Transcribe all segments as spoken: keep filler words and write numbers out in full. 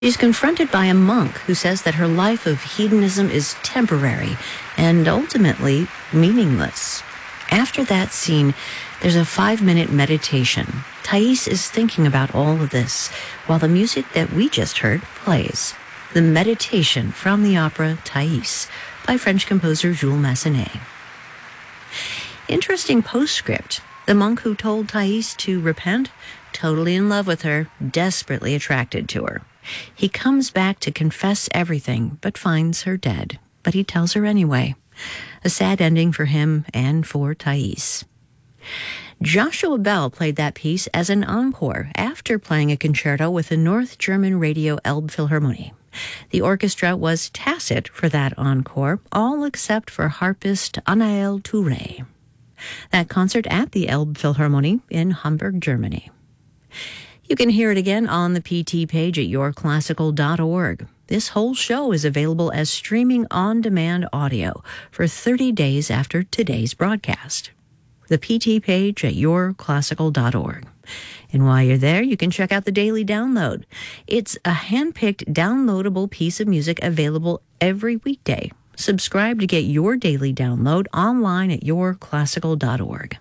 She's confronted by a monk who says that her life of hedonism is temporary and ultimately meaningless. After that scene, there's a five-minute meditation. Thais is thinking about all of this while the music that we just heard plays. The Meditation from the opera Thais by French composer Jules Massenet. Interesting postscript. The monk who told Thais to repent, totally in love with her, desperately attracted to her. He comes back to confess everything, but finds her dead. But he tells her anyway. A sad ending for him and for Thais. Joshua Bell played that piece as an encore after playing a concerto with the North German Radio Elbphilharmonie. The orchestra was tacit for that encore, all except for harpist Anaël Touré. That concert at the Elbphilharmonie in Hamburg, Germany. You can hear it again on the P T page at your classical dot org. This whole show is available as streaming on-demand audio for thirty days after today's broadcast. The P T page at your classical dot org. And while you're there, you can check out the Daily Download. It's a hand-picked downloadable piece of music available every weekday. Subscribe to get your daily download online at your classical dot org.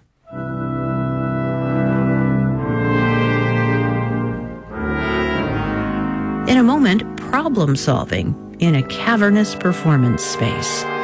In a moment, problem solving in a cavernous performance space.